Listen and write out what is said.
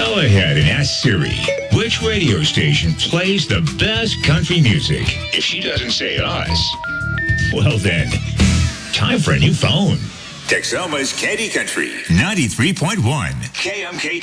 Go ahead and ask Siri, which radio station plays the best country music? If she doesn't say us, well then, time for a new phone. Texoma's Candy Country 93.1 KMKT.